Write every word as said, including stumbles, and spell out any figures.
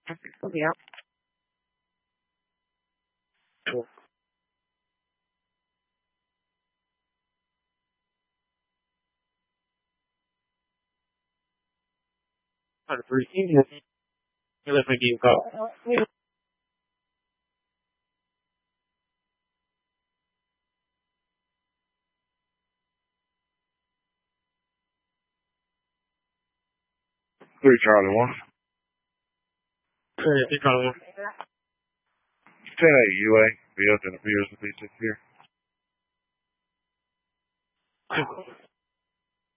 I'll be out. Cool. On the first team, you left my game call. Three Charlie one. Three Charlie one. Ten eight U A. Be up and appears to be here.